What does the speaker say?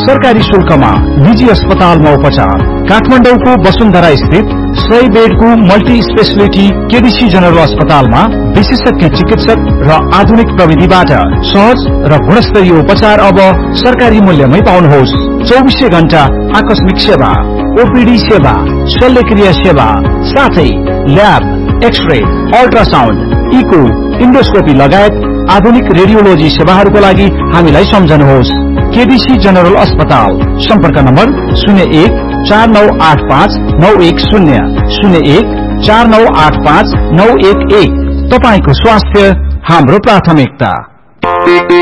सरकारी शुल्कमा निजी अस्पतालमा उपचार। काठमाडौँको वसुन्धरा स्थित 100 बेडको मल्टी स्पेशलिटी केडीसी जनरल अस्पतालमा विशेषज्ञ चिकित्सक र आधुनिक प्रविधिबाट सहज र गुणस्तरीय उपचार अब सरकारी मूल्यमै पाउनुहोस्। 24 घण्टा आकस्मिक सेवा, ओपीडी सेवा, शल्यक्रिया सेवा, साथै lab, x-ray, ultrasound, eco, endoscopy लगायत आधुनिक रेडियोलोजी सेवाहरूको लागि हामीलाई सम्झनुहोस्। केडीसी जनरल अस्पताल। सम्पर्क नम्बर 01 4985 910 01 4985 911। तपाईको स्वास्थ्य हाम्रो प्राथमिकता।